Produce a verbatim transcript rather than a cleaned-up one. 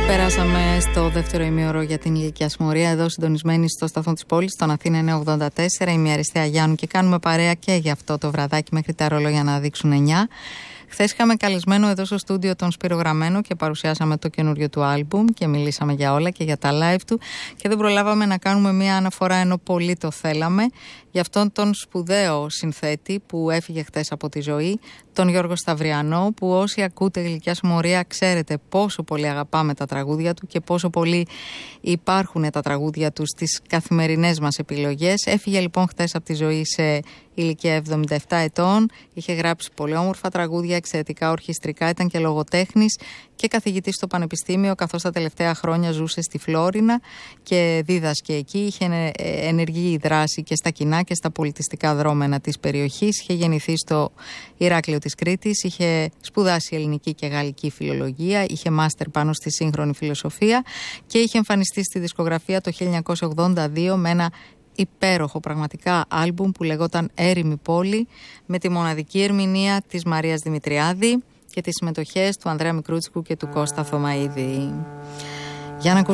Περάσαμε στο δεύτερο ημίωρο για την ηλικία συμμορία, εδώ συντονισμένοι στο σταθμό της πόλης, στον Αθήνα εννιακόσια ογδόντα τέσσερα. Είμαι η Αριστεία Γιάννου και κάνουμε παρέα και για αυτό το βραδάκι μέχρι τα ρολόγια να δείξουν εννιά. Χθες είχαμε καλεσμένο εδώ στο στούντιο τον Σπύρο Γραμμένο και παρουσιάσαμε το καινούριο του άλμπουμ και μιλήσαμε για όλα και για τα live του και δεν προλάβαμε να κάνουμε μια αναφορά, ενώ πολύ το θέλαμε, για αυτόν τον σπουδαίο συνθέτη που έφυγε χθες από τη ζωή, τον Γιώργο Σταυριανό, που όσοι ακούτε ηλικία συμμορία ξέρετε πόσο πολύ αγαπάμε τα τραγούδια του και πόσο πολύ υπάρχουν τα τραγούδια του στις καθημερινές μας επιλογές. Έφυγε λοιπόν χθες από τη ζωή σε ηλικία εβδομήντα επτά ετών, είχε γράψει πολύ όμορφα τραγούδια, εξαιρετικά ορχιστρικά, ήταν και λογοτέχνης και καθηγητής στο Πανεπιστήμιο, καθώς τα τελευταία χρόνια ζούσε στη Φλόρινα και δίδασκε εκεί. Είχε ενεργή δράση και στα κοινά και στα πολιτιστικά δρόμενα της περιοχής. Είχε γεννηθεί στο Ηράκλειο της Κρήτης, είχε σπουδάσει ελληνική και γαλλική φιλολογία, είχε μάστερ πάνω στη σύγχρονη φιλοσοφία και είχε εμφανιστεί στη δισκογραφία το χίλια εννιακόσια ογδόντα δύο με ένα υπέροχο πραγματικά άλμπουμ που λεγόταν Έρημη Πόλη, με τη μοναδική ερμηνεία της Μαρίας Δημητριάδη και τις συμμετοχές του Ανδρέα Μικρούτσικου και του Κώστα Θωμαίδη. Για να